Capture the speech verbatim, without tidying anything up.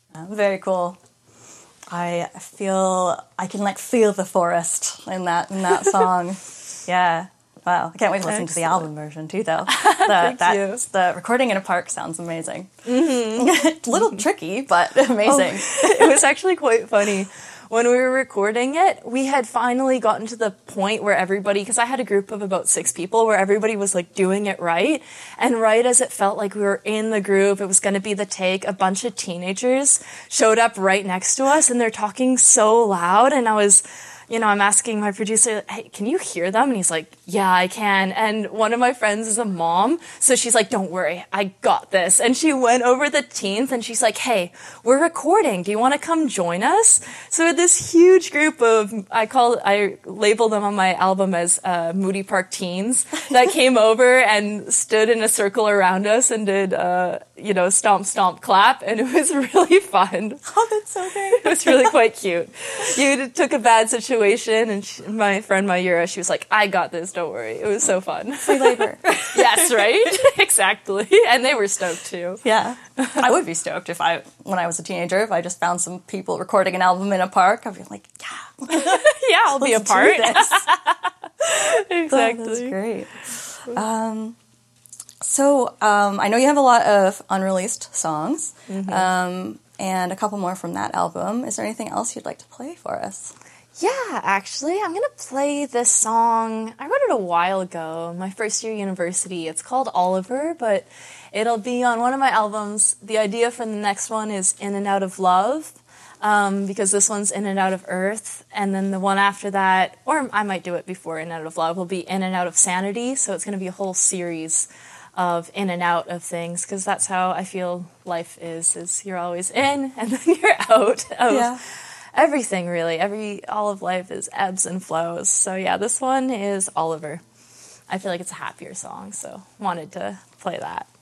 Uh, very cool. I feel I can like feel the forest in that in that song. Yeah. Wow. I can't wait to listen Excellent. to the album version too, though. The, Thank you. The recording in a park sounds amazing. Mm-hmm. A little tricky, but amazing. Oh, it was actually quite funny. When we were recording it, we had finally gotten to the point where everybody, because I had a group of about six people, where everybody was like doing it right. And right as it felt like we were in the group, it was going to be the take, a bunch of teenagers showed up right next to us and they're talking so loud. And I was, you know, I'm asking my producer, hey, can you hear them? And he's like, yeah, I can. And one of my friends is a mom. So she's like, don't worry, I got this. And she went over the teens and she's like, hey, we're recording. Do you want to come join us? So we had this huge group of, I call, I label them on my album as uh, Moody Park teens that came over and stood in a circle around us and did, uh, you know, stomp, stomp, clap. And it was really fun. Oh, that's so great. It was really quite cute. You took a bad situation. And she, my friend Mayura, she was like, I got this, don't worry. It was so fun. Free labor. Yes, right? Exactly. And they were stoked too. Yeah. I would be stoked if I, when I was a teenager, if I just found some people recording an album in a park. I'd be like, yeah. Yeah, I'll be a part. Exactly. Oh, that's great. Um, so um, I know you have a lot of unreleased songs. Mm-hmm. Um, and a couple more from that album. Is there anything else you'd like to play for us? Yeah, actually, I'm going to play this song. I wrote it a while ago, my first year university. It's called Oliver, but it'll be on one of my albums. The idea for the next one is In and Out of Love, um, because this one's In and Out of Earth, and then the one after that, or I might do it before In and Out of Love, will be In and Out of Sanity, so it's going to be a whole series of in and out of things, because that's how I feel life is, is you're always in, and then you're out of yeah. everything, really. Every all of life is ebbs and flows. So yeah, this one is Oliver. I feel like it's a happier song, so wanted to play that.